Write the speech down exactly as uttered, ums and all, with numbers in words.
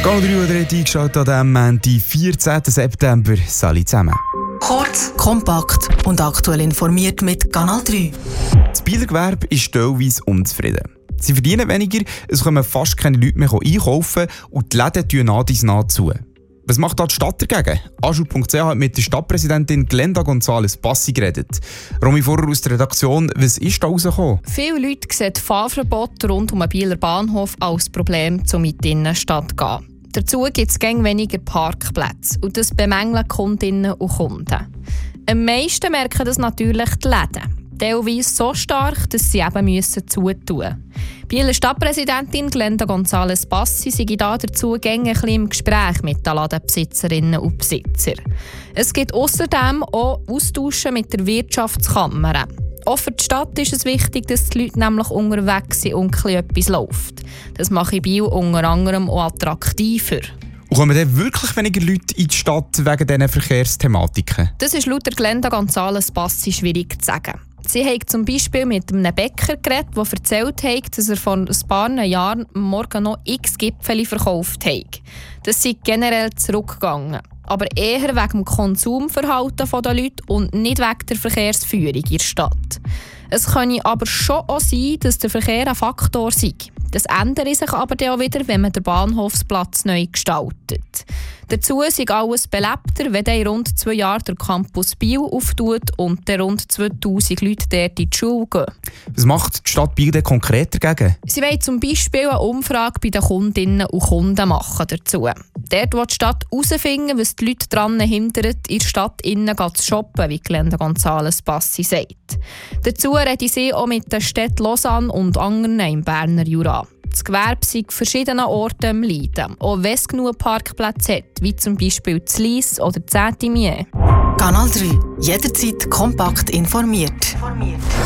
Kanal drei oder eingeschaltet an diesem vierzehnten September. Salut zusammen. Kurz, kompakt und aktuell informiert mit Kanal drei. Das Bieler Gewerbe ist teilweise unzufrieden. Sie verdienen weniger, es kommen fast keine Leute mehr einkaufen und die Läden tun nach dies nach zu. Was macht da die Stadt dagegen? Aschur punkt c h hat mit der Stadtpräsidentin Glenda González Passi geredet. Romy Vorer aus der Redaktion, was ist da rausgekommen? Viele Leute sehen Fahrverbot rund um den Bieler Bahnhof als Problem, um in die Innenstadt zu gehen. Dazu gibt es gäng weniger Parkplätze und das bemängeln Kundinnen und Kunden. Am meisten merken das natürlich die Läden. Teilweise so stark, dass sie eben müssen zutun müssen. Bieler Stadtpräsidentin Glenda González Passi sei da dazu gäng ein bisschen im Gespräch mit den Ladenbesitzerinnen und Besitzern. Es gibt außerdem auch Austauschen mit der Wirtschaftskammer. Auch für die Stadt ist es wichtig, dass die Leute nämlich unterwegs sind und etwas läuft. Das mache Biel unter anderem auch attraktiver. Und kommen dann wirklich weniger Leute in die Stadt wegen diesen Verkehrsthematiken? Das ist laut Glenda González Passi schwierig zu sagen. Sie hat zum Beispiel mit einem Bäcker geredet, der erzählt hat, dass er vor ein paar Jahren morgen noch x Gipfeli verkauft hat. Das sei generell zurückgegangen. Aber eher wegen dem Konsumverhalten der Leute und nicht wegen der Verkehrsführung in der Stadt. Es könne aber schon auch sein, dass der Verkehr ein Faktor sei. Das ändert sich aber dann auch wieder, wenn man den Bahnhofsplatz neu gestaltet. Dazu sei alles belebter, wenn dann in rund zwei Jahren der Campus Biel auftut und dann rund zweitausend Leute dort in die Schule gehen. Was macht die Stadt Biel denn konkret dagegen? Sie wollen zum Beispiel eine Umfrage bei den Kundinnen und Kunden machen dazu. Dort will die Stadt herausfinden, was die Leute daran hindert, in der Stadt innen zu shoppen, wie Glenda González Passi sagt. Dazu reden sie auch mit den Städten Lausanne und anderen im Berner Jura. Das Gewerbe sei an verschiedenen Orten am Leiden, auch wenn es genug Parkplätze hat, wie zum Beispiel in Lyss oder in Saint-Imier. Kanal drei. Jederzeit kompakt informiert.